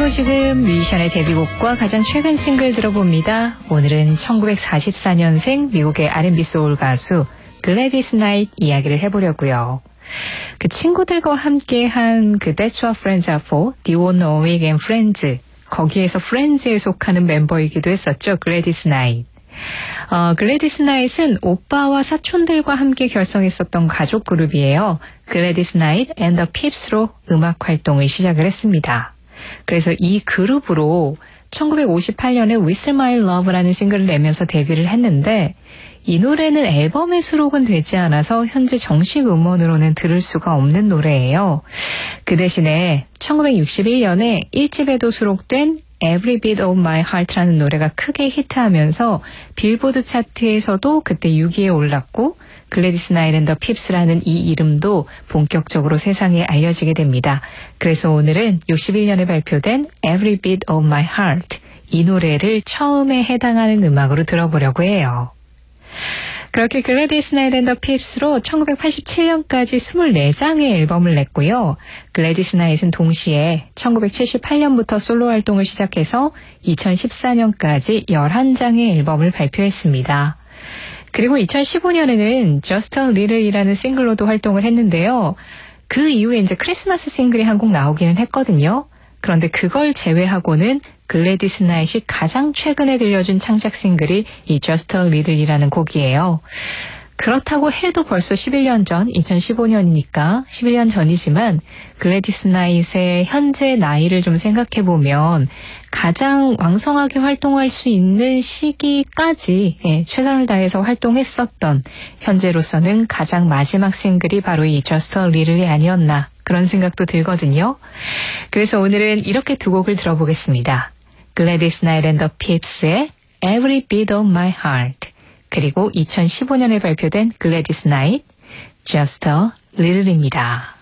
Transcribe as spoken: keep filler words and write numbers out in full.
그리고 지금 뮤지션의 데뷔곡과 가장 최근 싱글 들어봅니다. 오늘은 천구백사십사 년생 미국의 알앤비 소울 가수 글래디스 나이트 이야기를 해보려고요. 그 친구들과 함께한 그 That's What Friends Are For, Dionne Warwick and Friends, 거기에서 프렌즈에 속하는 멤버이기도 했었죠. 글래디스 나이트. 어, 글래디스 나이트는 오빠와 사촌들과 함께 결성했었던 가족 그룹이에요. 글래디스 나이트 앤 더 핍스로 음악 활동을 시작을 했습니다. 그래서 이 그룹으로 천구백오십팔 년에 Whistle My Love라는 싱글을 내면서 데뷔를 했는데 이 노래는 앨범에 수록은 되지 않아서 현재 정식 음원으로는 들을 수가 없는 노래예요. 그 대신에 천구백육십일 년에 일 집에도 수록된 Every Beat of My Heart라는 노래가 크게 히트하면서 빌보드 차트에서도 그때 육 위에 올랐고 글래디스 나이트 앤 더 핍스라는 이 이름도 본격적으로 세상에 알려지게 됩니다. 그래서 오늘은 육십일 년에 발표된 Every Beat of My Heart, 이 노래를 처음에 해당하는 음악으로 들어보려고 해요. 그렇게 글래디스 나이트 앤 더 핍스로 천구백팔십칠 년까지 이십사 장의 앨범을 냈고요. 글래디스 나이트는 동시에 천구백칠십팔 년부터 솔로 활동을 시작해서 이천십사 년까지 열한 장의 앨범을 발표했습니다. 그리고 이천십오 년에는 Just a Little이라는 싱글로도 활동을 했는데요. 그 이후에 이제 크리스마스 싱글이 한 곡 나오기는 했거든요. 그런데 그걸 제외하고는 글래디스 나이트이 가장 최근에 들려준 창작 싱글이 이 Just a Little이라는 곡이에요. 그렇다고 해도 벌써 십일 년 전, 이천십오 년이니까 십일 년 전이지만 글래디스 나이트의 현재 나이를 좀 생각해보면 가장 왕성하게 활동할 수 있는 시기까지 예, 최선을 다해서 활동했었던, 현재로서는 가장 마지막 싱글이 바로 이 Just a Little이 아니었나, 그런 생각도 들거든요. 그래서 오늘은 이렇게 두 곡을 들어보겠습니다. 글래디스 나이트 앤 더 핍스의 Every Beat of My Heart, 그리고 이천십오 년에 발표된 글래디스 나이트 Just a Little입니다.